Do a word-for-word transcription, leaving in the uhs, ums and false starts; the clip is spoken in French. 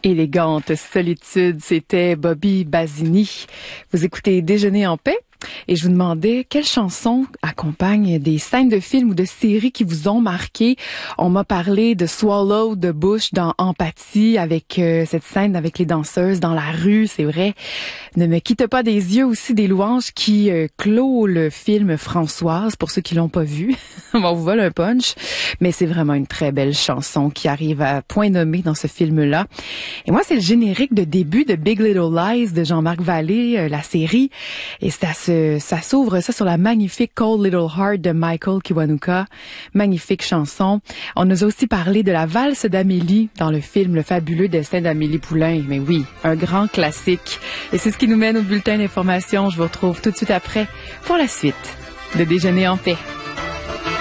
Élégante solitude, c'était Bobby Basini. Vous écoutez Déjeuner en paix et je vous demandais quelles chansons accompagnent des scènes de films ou de séries qui vous ont marqué. On m'a parlé de Swallow de Bush dans Empathie avec euh, cette scène avec les danseuses dans la rue, c'est vrai. Ne me quitte pas des yeux aussi des louanges qui euh, clôt le film Françoise pour ceux qui l'ont pas vu. On vous vole un punch, mais c'est vraiment une très belle chanson qui arrive à point nommé dans ce film-là. Et moi, c'est le générique de début de Big Little Lies de Jean-Marc Vallée, euh, la série. Et ça se, ça s'ouvre ça sur la magnifique Cold Little Heart de Michael Kiwanuka. Magnifique chanson. On nous a aussi parlé de la valse d'Amélie dans le film Le fabuleux destin d'Amélie Poulain. Mais oui, un grand classique. Et c'est ce qui nous mène au bulletin d'information. Je vous retrouve tout de suite après pour la suite de Déjeuner en paix.